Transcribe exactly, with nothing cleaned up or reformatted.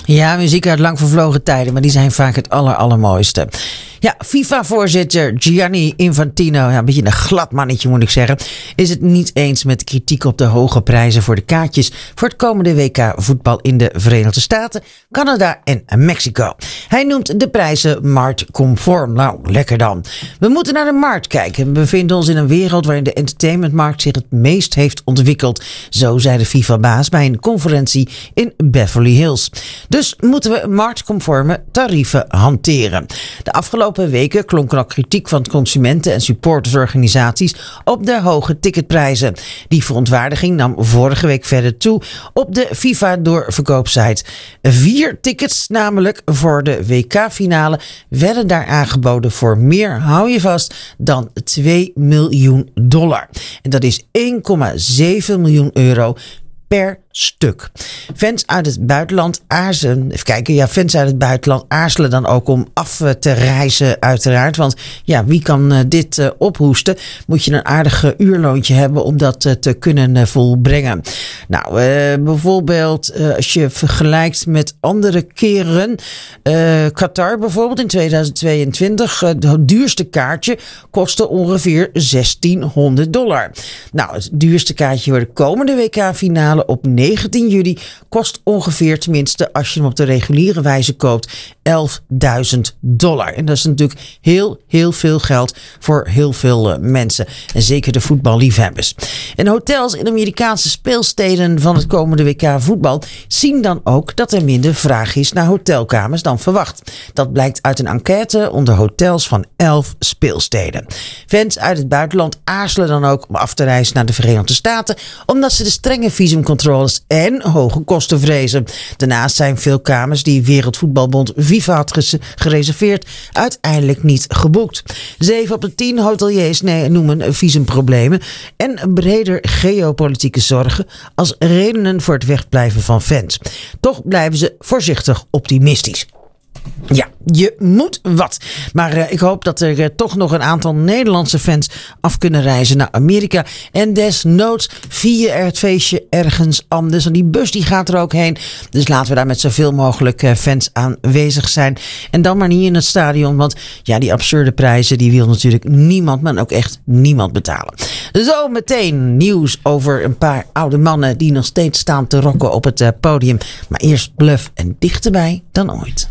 Ja, muziek uit lang vervlogen tijden, maar die zijn vaak het aller, allermooiste. Ja, FIFA-voorzitter Gianni Infantino, ja, een beetje een glad mannetje moet ik zeggen, is het niet eens met de kritiek op de hoge prijzen voor de kaartjes voor het komende W K voetbal in de Verenigde Staten, Canada en Mexico. Hij noemt de prijzen marktconform. Nou, lekker dan. We moeten naar de markt kijken. We bevinden ons in een wereld waarin de entertainmentmarkt zich het meest heeft ontwikkeld. Zo zei de FIFA-baas bij een conferentie in Beverly Hills. Dus moeten we marktconforme tarieven hanteren. De afgelopen weken klonk er ook kritiek van consumenten en supportersorganisaties op de hoge ticketprijzen. Die verontwaardiging nam vorige week verder toe op de FIFA doorverkoopsite. Vier tickets, namelijk voor de W K-finale, werden daar aangeboden voor meer, hou je vast, dan twee miljoen dollar. En dat is één komma zeven miljoen euro per stuk. Fans uit het buitenland aarzelen, even kijken, ja, fans uit het buitenland aarzelen dan ook om af te reizen uiteraard, want ja, wie kan uh, dit uh, ophoesten? Moet je een aardig uh, uurloontje hebben om dat uh, te kunnen uh, volbrengen. Nou, uh, bijvoorbeeld uh, als je vergelijkt met andere keren, uh, Qatar bijvoorbeeld in tweeduizend tweeëntwintig, uh, het duurste kaartje kostte ongeveer zestienhonderd dollar. Nou, het duurste kaartje voor de komende W K-finale op negentien juli kost ongeveer, tenminste als je hem op de reguliere wijze koopt, elfduizend dollar. En dat is natuurlijk heel, heel veel geld voor heel veel uh, mensen. En zeker de voetballiefhebbers. En hotels in Amerikaanse speelsteden van het komende W K voetbal zien dan ook dat er minder vraag is naar hotelkamers dan verwacht. Dat blijkt uit een enquête onder hotels van elf speelsteden. Fans uit het buitenland aarzelen dan ook om af te reizen naar de Verenigde Staten, omdat ze de strenge visumcontroles en hoge kosten vrezen. Daarnaast zijn veel kamers die Wereldvoetbalbond FIFA had gereserveerd uiteindelijk niet geboekt. Zeven op de tien hoteliers noemen visumproblemen en breder geopolitieke zorgen als redenen voor het wegblijven van fans. Toch blijven ze voorzichtig optimistisch. Ja, je moet wat. Maar uh, ik hoop dat er uh, toch nog een aantal Nederlandse fans af kunnen reizen naar Amerika. En desnoods vier er het feestje ergens anders. En die bus die gaat er ook heen. Dus laten we daar met zoveel mogelijk uh, fans aanwezig zijn. En dan maar niet in het stadion. Want ja, die absurde prijzen die wil natuurlijk niemand, maar ook echt niemand betalen. Zo meteen nieuws over een paar oude mannen die nog steeds staan te rocken op het uh, podium. Maar eerst Bluff en dichterbij dan ooit.